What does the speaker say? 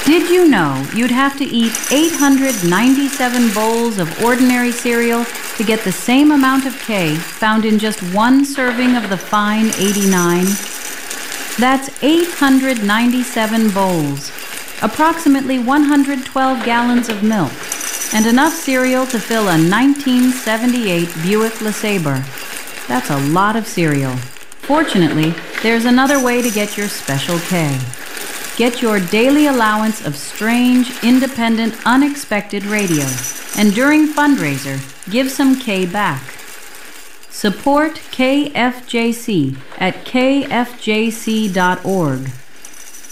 Did you know you'd have to eat 897 bowls of ordinary cereal to get the same amount of K found in just one serving of the fine 89? That's 897 bowls, approximately 112 gallons of milk, and enough cereal to fill a 1978 Buick LeSabre. That's a lot of cereal. Fortunately, there's another way to get your special K. Get your daily allowance of strange, independent, unexpected radio, and during fundraiser, give some K back. Support KFJC at kfjc.org.